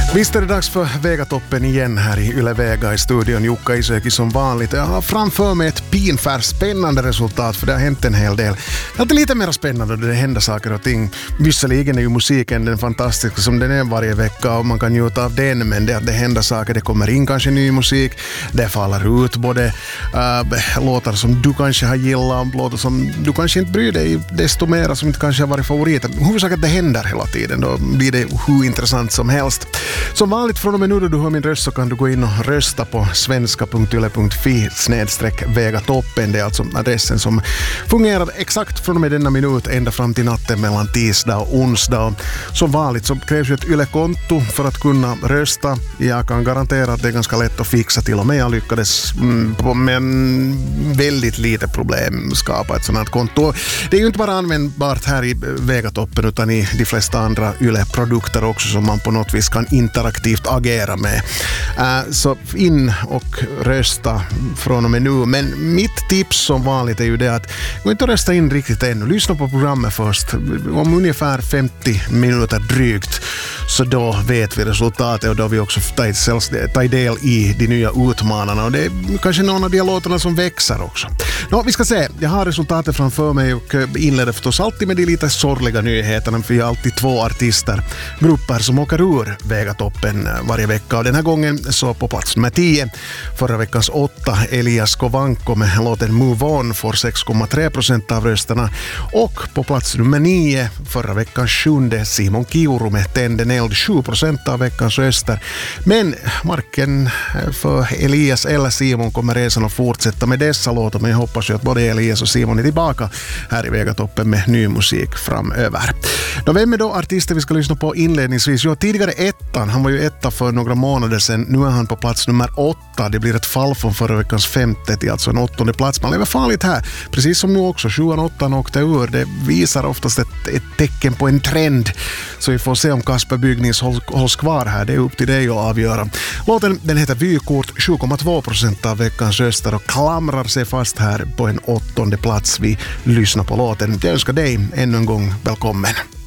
Visst är det dags för Vegatoppen igen här i Yle Vega i studion. Jukka Isoki som vanligt. Jag har framför mig ett pinfärs spännande resultat, för det har hänt en hel del. Det är alltid lite mer spännande då det händer saker och ting. Visserligen är ju musiken den fantastiska som den är varje vecka och man kan njuta av den, men det händer saker. Det kommer in kanske ny musik. Det faller ut både låtar som du kanske har gillat, låtar som du kanske inte bryr dig desto mer, som inte kanske har varit favoriter. Huvudsaken att det händer hela tiden. Då blir det hur intressant som helst. Som vanligt från och med nu då du hör min röst så kan du gå in och rösta på svenska.yle.fi/Vegatoppen. Det är alltså adressen som fungerar exakt från och med denna minut ända fram till natten mellan tisdag och onsdag. Som vanligt så krävs ju ett Yle-konto för att kunna rösta. Jag kan garantera att det är ganska lätt att fixa, till och med jag lyckades med väldigt lite problem skapa ett sådant konto. Det är ju inte bara användbart här i Vegatoppen utan i de flesta andra Yle-produkter också som man på något vis kan interaktivt agera med. Så in och rösta från och med nu. Men mitt tips som vanligt är ju det att gå inte rösta in riktigt ännu. Lyssna på programmet först. Om ungefär 50 minuter drygt så då vet vi resultatet och då har vi också tagit del i de nya utmanarna och det är kanske någon av de låtarna som växer också. Vi ska se. Jag har resultatet framför mig och inleder förstås alltid med de lite sorgliga nyheterna, för vi har alltid två artister, grupper som åker ur Vegatoppen varje vecka, och den här gången så på plats nummer 10, förra veckans 8, Elias Kovanko med låten Move On får 6,3% av rösterna, och på plats nummer 9, förra veckans 7, Simon Kiuru med Tänd en eld, 7% av veckans röster. Men marken för Elias eller Simon kommer resan att fortsätta med dessa låtar, men jag hoppas ju att både Elias och Simon är tillbaka här i Vegatoppen med ny musik framöver. Vem är då artisten vi ska lyssna på inledningsvis? Jo, tidigare ettan, han var ju etta för några månader sedan, nu är han på plats nummer 8. Det blir ett fall från förra veckans 5:e till alltså en 8:e plats. Man lever farligt här, precis som nu också. 7-8 åkte ur. Det visar oftast ett tecken på en trend, så vi får se om Kasper Byggnings hålls kvar här. Det är upp till dig att avgöra. Låten den heter Vykort, 7,2% av veckans röster och klamrar sig fast här på en 8:e plats. Vi lyssnar på låten. Jag önskar dig ännu en gång välkommen.